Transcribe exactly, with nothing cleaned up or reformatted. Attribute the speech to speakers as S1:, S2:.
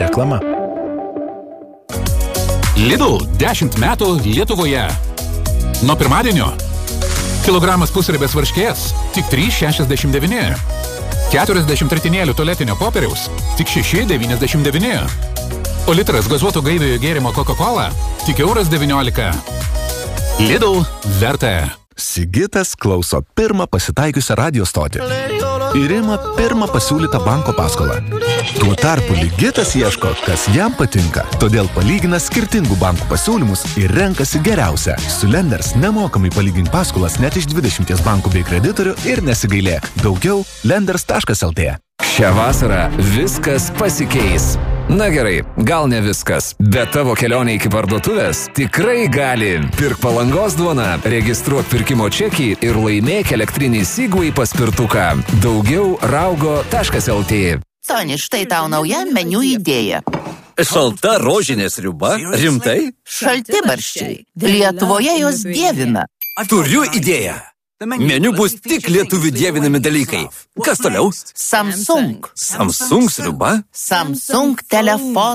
S1: Reklama.
S2: Lidl dešimt metų Lietuvoje. Nuo pirmadienio kilogramas pusribės varškės tik trys šešiasdešimt devyni. keturiasdešimt ritinėlių tualetinio popieriaus tik šeši devyniasdešimt devyni. O litras gazuoto gaiviojo gėrimo Coca-Cola tik euras devyniolika. Lidl verta.
S3: Sigitas klauso pirmą pasitaikiusią radio stotį ir ima pirmą pasiūlytą banko paskolą. Tuo tarpu Ligitas ieško, kas jam patinka, todėl palygina skirtingų bankų pasiūlymus ir renkasi geriausią. Su Lenders nemokamai palygink paskolas net iš dvidešimties bankų bei kreditorių ir nesigailėk. Daugiau lenders taškas el tė.
S4: Šią vasarą viskas pasikeis. Na gerai, gal ne viskas, bet tavo kelionė iki parduotuvės tikrai gali. Pirk Palangos duoną, registruok pirkimo čekį ir laimėk elektrinį Segway paspirtuką. Daugiau raugo taškas el tė.
S5: Soni, štai tau nauja meniu idėja.
S6: Šalta rožinė sriuba? Rimtai?
S5: Šaltibarščiai. Lietuvoje jos dievina.
S6: Turiu idėją. Meniu bus tik lietuvių dievinami dalykai. Kas toliau?
S5: Samsung.
S6: Samsung sriuba?
S5: Samsung telefonas.